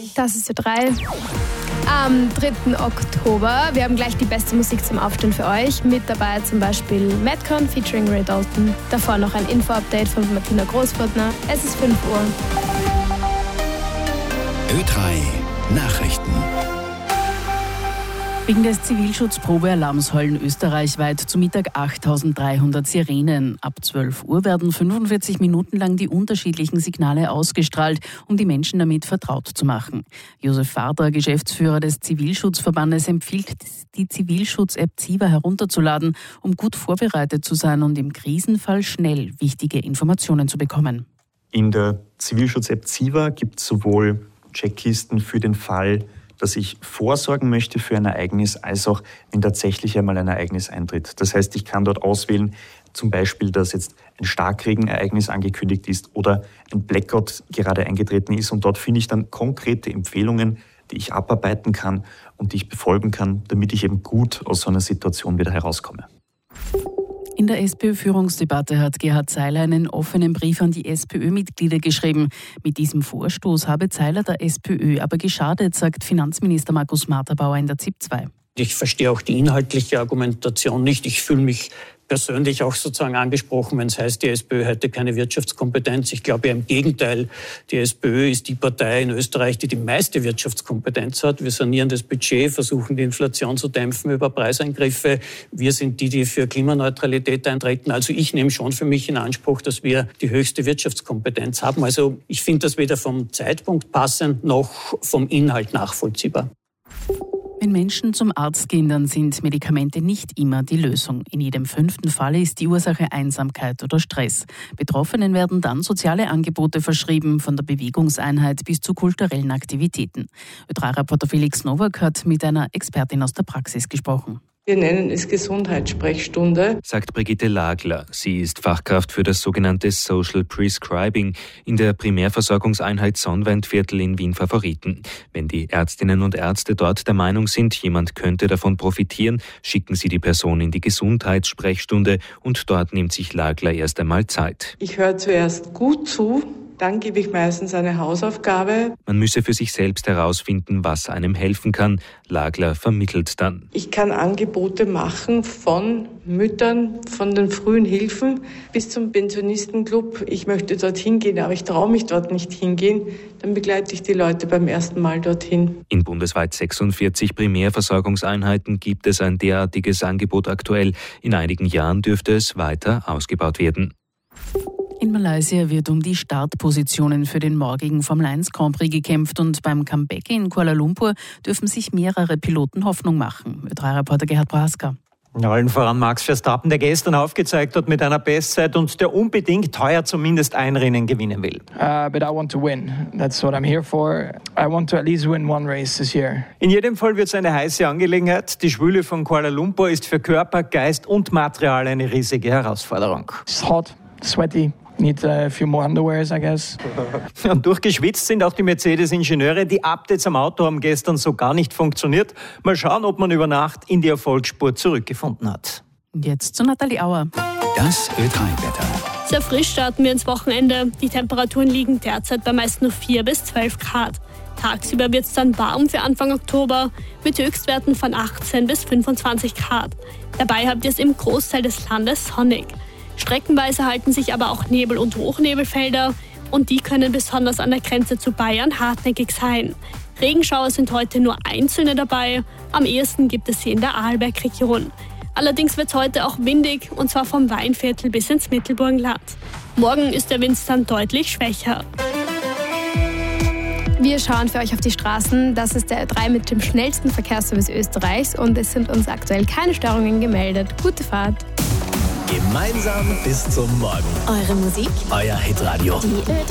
Das ist Ö3. Am 3. Oktober. Wir haben gleich die beste Musik zum Aufstehen für euch. Mit dabei zum Beispiel Madcon featuring Ray Dalton. Davor noch ein Info-Update von Martina Großfurtner. Es ist 5 Uhr. Ö3 Nachrichten. Wegen des Zivilschutzprobealarms heulen österreichweit zu Mittag 8.300 Sirenen. Ab 12 Uhr werden 45 Minuten lang die unterschiedlichen Signale ausgestrahlt, um die Menschen damit vertraut zu machen. Josef Vader, Geschäftsführer des Zivilschutzverbandes, empfiehlt, die Zivilschutz-App Ziva herunterzuladen, um gut vorbereitet zu sein und im Krisenfall schnell wichtige Informationen zu bekommen. In der Zivilschutz-App Ziva gibt es sowohl Checklisten für den Fall, dass ich vorsorgen möchte für ein Ereignis, als auch, wenn tatsächlich einmal ein Ereignis eintritt. Das heißt, ich kann dort auswählen, zum Beispiel, dass jetzt ein Starkregenereignis angekündigt ist oder ein Blackout gerade eingetreten ist. Und dort finde ich dann konkrete Empfehlungen, die ich abarbeiten kann und die ich befolgen kann, damit ich eben gut aus so einer Situation wieder herauskomme. In der SPÖ-Führungsdebatte hat Gerhard Zeiler einen offenen Brief an die SPÖ-Mitglieder geschrieben. Mit diesem Vorstoß habe Zeiler der SPÖ aber geschadet, sagt Finanzminister Markus Marterbauer in der ZIP 2. Ich verstehe auch die inhaltliche Argumentation nicht. Ich fühle mich persönlich auch sozusagen angesprochen, wenn es heißt, die SPÖ hätte keine Wirtschaftskompetenz. Ich glaube ja im Gegenteil, die SPÖ ist die Partei in Österreich, die die meiste Wirtschaftskompetenz hat. Wir sanieren das Budget, versuchen die Inflation zu dämpfen über Preiseingriffe. Wir sind die, die für Klimaneutralität eintreten. Also ich nehme schon für mich in Anspruch, dass wir die höchste Wirtschaftskompetenz haben. Also ich finde das weder vom Zeitpunkt passend noch vom Inhalt nachvollziehbar. Wenn Menschen zum Arzt gehen, dann sind Medikamente nicht immer die Lösung. In jedem 5. Fall ist die Ursache Einsamkeit oder Stress. Betroffenen werden dann soziale Angebote verschrieben, von der Bewegungseinheit bis zu kulturellen Aktivitäten. Ö3-Reporter Felix Nowak hat mit einer Expertin aus der Praxis gesprochen. Wir nennen es Gesundheitssprechstunde, sagt Brigitte Lagler. Sie ist Fachkraft für das sogenannte Social Prescribing in der Primärversorgungseinheit Sonnwendviertel in Wien-Favoriten. Wenn die Ärztinnen und Ärzte dort der Meinung sind, jemand könnte davon profitieren, schicken sie die Person in die Gesundheitssprechstunde und dort nimmt sich Lagler erst einmal Zeit. Ich höre zuerst gut zu, dann gebe ich meistens eine Hausaufgabe. Man müsse für sich selbst herausfinden, was einem helfen kann. Lagler vermittelt dann. Ich kann Angebote machen von Müttern, von den frühen Hilfen bis zum Pensionistenclub. Ich möchte dorthin gehen, aber ich traue mich dort nicht hingehen. Dann begleite ich die Leute beim ersten Mal dorthin. In bundesweit 46 Primärversorgungseinheiten gibt es ein derartiges Angebot aktuell. In einigen Jahren dürfte es weiter ausgebaut werden. In Malaysia wird um die Startpositionen für den morgigen Formel 1 Grand Prix gekämpft und beim Comeback in Kuala Lumpur dürfen sich mehrere Piloten Hoffnung machen. Ö3-Reporter Gerhard Prohaska. Allen voran Max Verstappen, der gestern aufgezeigt hat mit einer Bestzeit und der unbedingt heuer zumindest ein Rennen gewinnen will. But I want to win. That's what I'm here for. I want to at least win one race this year. In jedem Fall wird es eine heiße Angelegenheit. Die Schwüle von Kuala Lumpur ist für Körper, Geist und Material eine riesige Herausforderung. It's hot, sweaty. Need a few more underwears, I guess. Und durchgeschwitzt sind auch die Mercedes-Ingenieure. Die Updates am Auto haben gestern so gar nicht funktioniert. Mal schauen, ob man über Nacht in die Erfolgsspur zurückgefunden hat. Und jetzt zu Nathalie Auer. Das Ö3-Wetter. Sehr frisch starten wir ins Wochenende. Die Temperaturen liegen derzeit bei meist nur 4 bis 12 Grad. Tagsüber wird es dann warm für Anfang Oktober mit Höchstwerten von 18 bis 25 Grad. Dabei habt ihr es im Großteil des Landes sonnig. Streckenweise halten sich aber auch Nebel- und Hochnebelfelder und die können besonders an der Grenze zu Bayern hartnäckig sein. Regenschauer sind heute nur einzelne dabei, am ehesten gibt es sie in der Arlberg-Region. Allerdings wird es heute auch windig und zwar vom Weinviertel bis ins Mittelburgenland. Morgen ist der Wind dann deutlich schwächer. Wir schauen für euch auf die Straßen. Das ist der Ö3 mit dem schnellsten Verkehrsservice Österreichs und es sind uns aktuell keine Störungen gemeldet. Gute Fahrt! Gemeinsam bis zum Morgen. Eure Musik, euer Hitradio. Die Ö3.